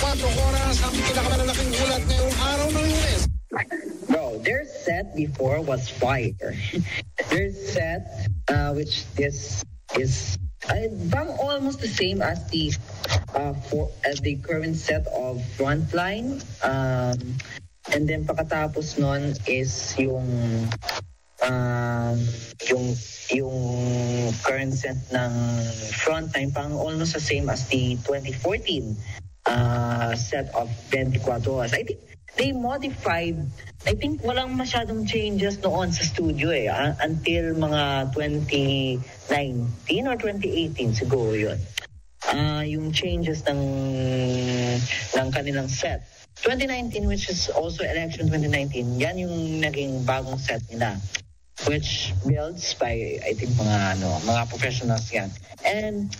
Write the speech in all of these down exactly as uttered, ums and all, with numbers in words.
kwatro oras ang pinakamalalaking ulat ngayong araw ng Lunes. Bro, their set before was fire. Their set, uh, which this is uh, bang almost the same as the uh, for as the current set of Frontline. Um, and then pagkatapos nun is yung um, yung yung current set ng Frontline, pang almost the same as the twenty fourteen uh, set of twenty-four horas. I think they modified, I think walang masyadong changes noon sa studio eh, uh, until mga twenty nineteen or twenty eighteen siguro yun. Uh, yung changes ng, ng kanilang set. twenty nineteen, which is also election twenty nineteen, yan yung naging bagong set nila, which builds by, I think, mga, ano, mga professionals yan. And,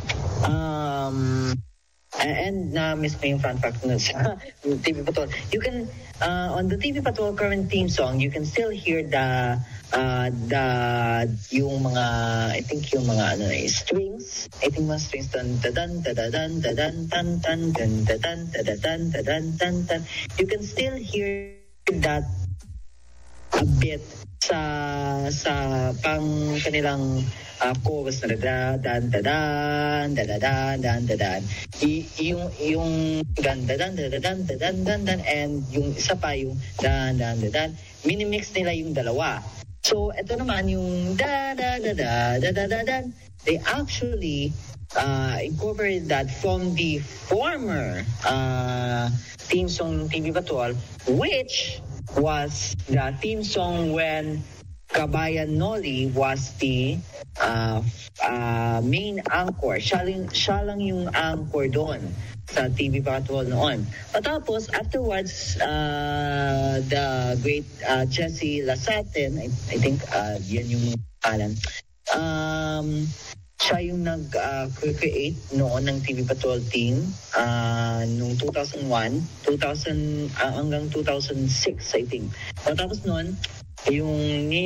um, and na uh, miss ko yung fun fact na sa T V Patrol. You can uh, on the T V Patrol current theme song, you can still hear the uh, the yung mga, I think yung mga ano strings. I think mga strings dan dan dan dan dan dan dan dan dan dan dan dan dan. You can still hear that a bit sa sa pang kanilang uh, chorus na da dan da dan da da dan dan da dan, yung yung dan da dan da dan da dan dan dan, and yung isa pa yung dan dan da dan, minimix nila yung dalawa. So ito naman yung da da da da da da da dan, they actually uh, incorporated that from the former uh, theme song T V Patrol, which was the theme song when Kabayan Noli was the uh, uh, main anchor. Siya lang, siya lang yung anchor doon sa T V Patrol noon. Patapos, afterwards, uh, the great uh, Jesse Lasaten, I, I think uh, yan yung pangalan, um, siya yung nag-create uh, noon ng T V Patrol team uh, noong two thousand one, two thousand uh, hanggang two thousand six, I think. Tapos noon, yung